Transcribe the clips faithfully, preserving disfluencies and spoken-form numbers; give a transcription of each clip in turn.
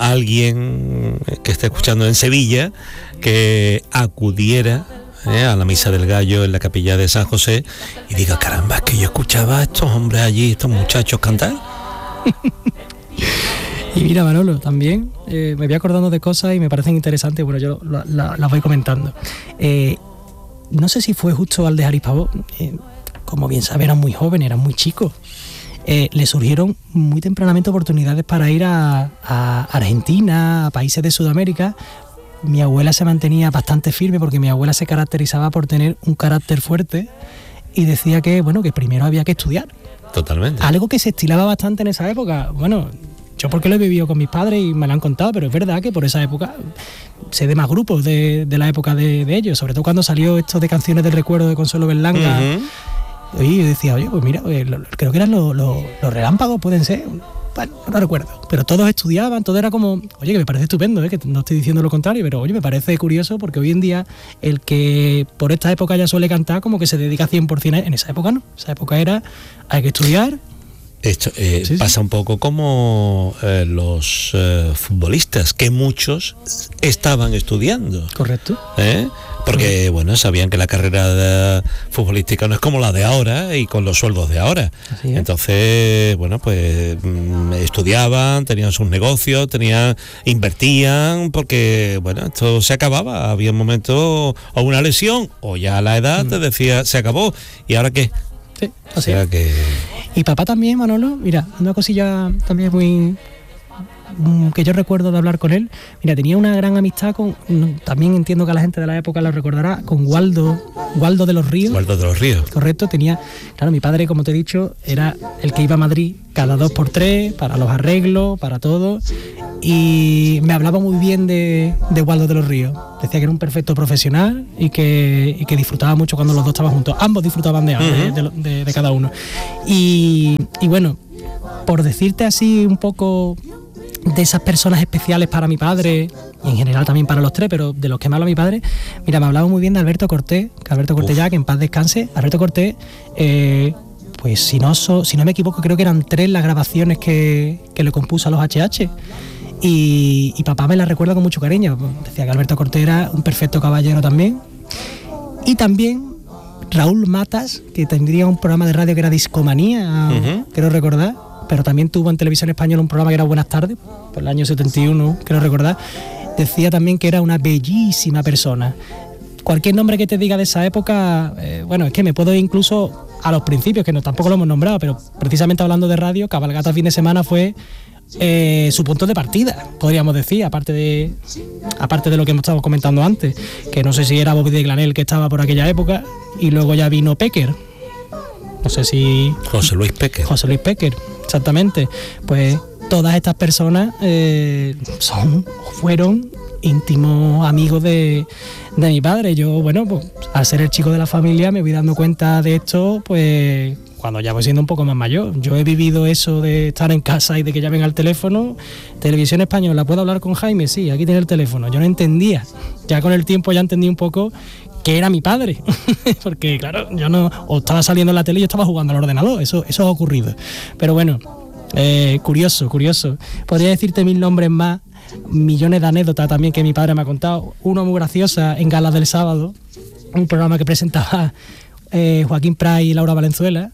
alguien que esté escuchando en Sevilla que acudiera eh, a la Misa del Gallo en la capilla de San José y diga, caramba, es que yo escuchaba a estos hombres allí, estos muchachos cantar. Y mira, Manolo, también eh, me voy acordando de cosas y me parecen interesantes, bueno, yo la, la, las voy comentando. Eh, no sé si fue justo al dejar Hispavó, eh, como bien sabe, eran muy jóvenes, eran muy chicos. Eh, le surgieron muy tempranamente oportunidades para ir a, a Argentina, a países de Sudamérica. Mi abuela se mantenía bastante firme porque mi abuela se caracterizaba por tener un carácter fuerte y decía que, bueno, que primero había que estudiar. Totalmente. Algo que se estilaba bastante en esa época. Bueno, yo porque lo he vivido con mis padres y me lo han contado, pero es verdad que por esa época sé de más grupos de, de la época de, de ellos, sobre todo cuando salió esto de Canciones del Recuerdo de Consuelo Berlanga. Uh-huh. Y yo decía, oye, pues mira, eh, lo, creo que eran los, los, los relámpagos, pueden ser. Bueno, no recuerdo, pero todos estudiaban, todo era como, oye, que me parece estupendo, ¿eh? Que no estoy diciendo lo contrario, pero oye, me parece curioso porque hoy en día el que por esta época ya suele cantar como que se dedica cien por ciento, en esa época no, esa época era, hay que estudiar. Esto eh, sí, pasa sí. un poco como eh, los eh, futbolistas, que muchos estaban estudiando. Correcto. ¿Eh? Porque, sí. bueno, sabían que la carrera de futbolística no es como la de ahora y con los sueldos de ahora. Entonces, bueno, pues estudiaban, tenían sus negocios, tenían, invertían, porque, bueno, esto se acababa. Había un momento, o una lesión, o ya la edad mm. te decía, se acabó, ¿y ahora qué? Sí, así o sea es. que... Y papá también, Manolo, mira, una cosilla también muy... que yo recuerdo de hablar con él, mira, tenía una gran amistad con, también entiendo que a la gente de la época lo recordará, con Waldo, Waldo de los Ríos. Waldo de los Ríos. Correcto, tenía, claro, mi padre, como te he dicho, era el que iba a Madrid cada dos por tres, para los arreglos, para todo, y me hablaba muy bien de, de Waldo de los Ríos. Decía que era un perfecto profesional y que, y que disfrutaba mucho cuando los dos estaban juntos. Ambos disfrutaban de, uh-huh. de, de, de, de cada uno. Y, y bueno, por decirte así un poco de esas personas especiales para mi padre y en general también para los tres, pero de los que me habla mi padre, mira, me hablaba muy bien de Alberto Cortés, que Alberto Cortés Uf. ya, que en paz descanse. Alberto Cortés, eh, pues si no, so, si no me equivoco, creo que eran tres las grabaciones que, que le compuso a los H H. Y, y papá me la recuerda con mucho cariño. Decía que Alberto Cortés era un perfecto caballero también. Y también Raúl Matas, que tendría un programa de radio que era Discomanía, uh-huh. quiero recordar, pero también tuvo en Televisión Española un programa que era Buenas Tardes, por el año setenta y uno, quiero recordar. Decía también que era una bellísima persona. Cualquier nombre que te diga de esa época, eh, bueno, es que me puedo ir incluso a los principios, que no, tampoco lo hemos nombrado, pero precisamente hablando de radio, Cabalgata Fin de Semana fue eh, su punto de partida, podríamos decir, aparte de aparte de lo que hemos estado comentando antes, que no sé si era Bobby de Glanel que estaba por aquella época, y luego ya vino Pecker. No sé si... José Luis Pecker. José Luis Pecker, exactamente. Pues todas estas personas eh, son fueron íntimos amigos de, de mi padre. Yo, bueno, pues al ser el chico de la familia me voy dando cuenta de esto, pues cuando ya voy siendo un poco más mayor. Yo he vivido eso de estar en casa y de que llamen al teléfono. Televisión Española, ¿puedo hablar con Jaime? Sí, aquí tiene el teléfono. Yo no entendía. Ya con el tiempo ya entendí un poco que era mi padre, porque claro, yo no, o estaba saliendo en la tele y yo estaba jugando al ordenador, eso, eso ha ocurrido. Pero bueno, eh, curioso, curioso. Podría decirte mil nombres más, millones de anécdotas también que mi padre me ha contado. Una muy graciosa en Galas del Sábado, un programa que presentaba eh, Joaquín Prat y Laura Valenzuela,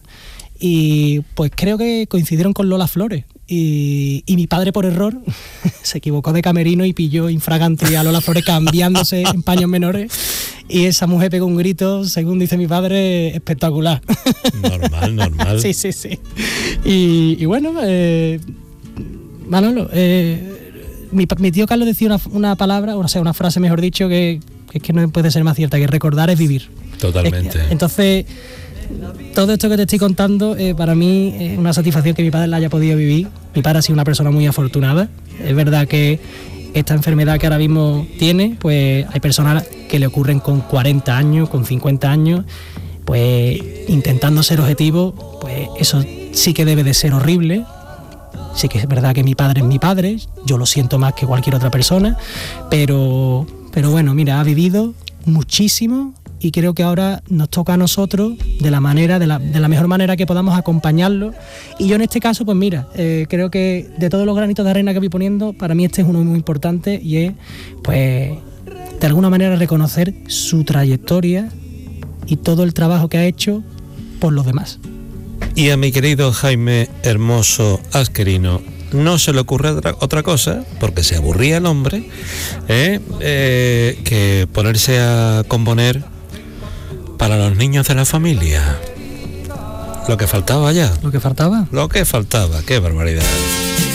y pues creo que coincidieron con Lola Flores. Y, y mi padre, por error, se equivocó de camerino y pilló infragante a Lola Flores cambiándose en paños menores. Y esa mujer pegó un grito, según dice mi padre, espectacular. Normal, normal. Sí, sí, sí. Y, y bueno, eh, Manolo, eh, mi, mi tío Carlos decía una, una palabra, o sea, una frase, mejor dicho, que, que es que no puede ser más cierta, que recordar es vivir. Totalmente. Es, entonces... todo esto que te estoy contando, eh, para mí es una satisfacción que mi padre la haya podido vivir. Mi padre ha sido una persona muy afortunada. Es verdad que esta enfermedad que ahora mismo tiene, pues hay personas que le ocurren con cuarenta años, con cincuenta años, pues intentando ser objetivo, pues eso sí que debe de ser horrible. Sí que es verdad que mi padre es mi padre, yo lo siento más que cualquier otra persona, pero, pero bueno, mira, ha vivido muchísimo y creo que ahora nos toca a nosotros de la manera, de la, de la mejor manera que podamos acompañarlo. Y yo en este caso, pues mira, eh, creo que de todos los granitos de arena que voy poniendo, para mí este es uno muy importante y es, pues, de alguna manera reconocer su trayectoria y todo el trabajo que ha hecho por los demás. Y a mi querido Jaime Hermoso Asquerino no se le ocurre otra, otra cosa, porque se aburría el hombre, ¿eh? Eh, que ponerse a componer para los niños de la familia. Lo que faltaba ya. Lo que faltaba. Lo que faltaba, qué barbaridad.